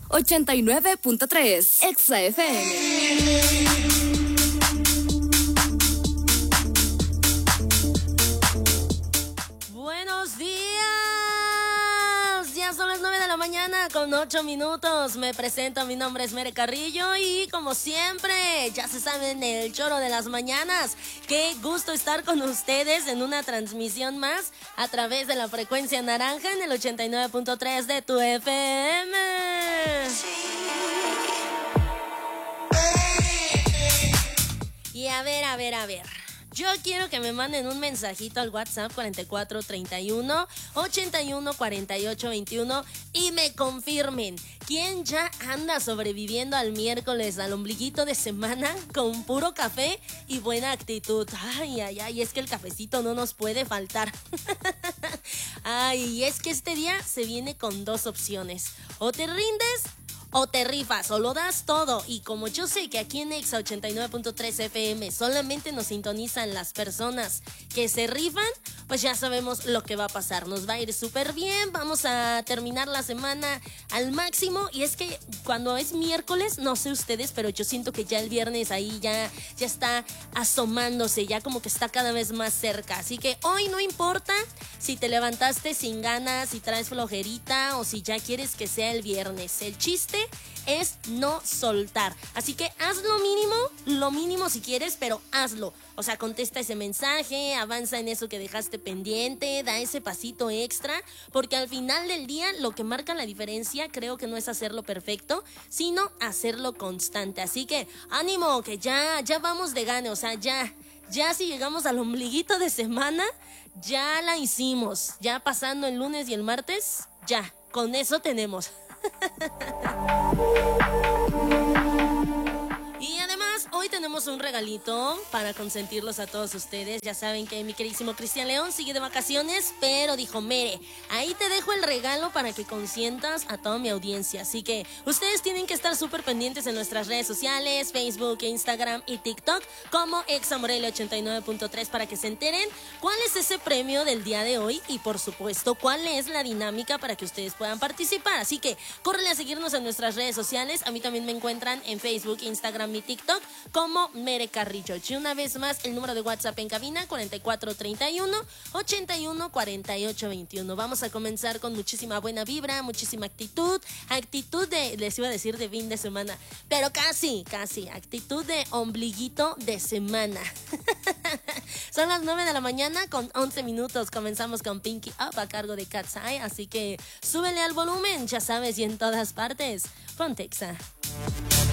89.3 Exa FM. Buenos días, ya son las 9 de la mañana con 8 minutos. Me presento, mi nombre es Mere Carrillo y como siempre, ya se saben, el choro de las mañanas. Qué gusto estar con ustedes en una transmisión más a través de la frecuencia naranja en el 89.3 de tu FM. Y a ver. Yo quiero que me manden un mensajito al WhatsApp 4431 81 48 21 y me confirmen quién ya anda sobreviviendo al miércoles, al ombliguito de semana con puro café y buena actitud. Ay, es que el cafecito no nos puede faltar. Ay, y es que este día se viene con dos opciones: o te rindes o te rifas, o lo das todo. Y como yo sé que aquí en Exa 89.3 FM solamente nos sintonizan las personas que se rifan, pues ya sabemos lo que va a pasar. Nos va a ir súper bien, vamos a terminar la semana al máximo. Y es que cuando es miércoles, no sé ustedes, pero yo siento que ya el viernes ahí ya está asomándose, ya como que está cada vez más cerca. Así que hoy no importa si te levantaste sin ganas, si traes flojerita o si ya quieres que sea el viernes. El chiste es no soltar. Así que haz lo mínimo si quieres, pero hazlo. O sea, contesta ese mensaje, avanza en eso que dejaste pendiente, da ese pasito extra, porque al final del día lo que marca la diferencia creo que no es hacerlo perfecto, sino hacerlo constante. Así que ánimo, que ya vamos de gane, o sea, ya si llegamos al ombliguito de semana, ya la hicimos. Ya pasando el lunes y el martes, ya, con eso tenemos. Y además, hoy tenemos un regalito para consentirlos a todos ustedes. Ya saben que mi queridísimo Cristian León sigue de vacaciones, pero dijo: Mere, ahí te dejo el regalo para que consientas a toda mi audiencia. Así que ustedes tienen que estar súper pendientes en nuestras redes sociales, Facebook, Instagram y TikTok, como Exa Morelia 89.3, para que se enteren cuál es ese premio del día de hoy y, por supuesto, cuál es la dinámica para que ustedes puedan participar. Así que córrele a seguirnos en nuestras redes sociales. A mí también me encuentran en Facebook, Instagram y TikTok como Mere Carrillo. Y una vez más, el número de WhatsApp en cabina 4431 81 48 21. Vamos a comenzar con muchísima buena vibra, muchísima actitud de, les iba a decir de fin de semana, pero casi, actitud de ombliguito de semana. Son las 9 de la mañana con 11 minutos. Comenzamos con Pinky Up a cargo de Cat's Eye, así que súbele al volumen, ya sabes, y en todas partes, ponte Exa.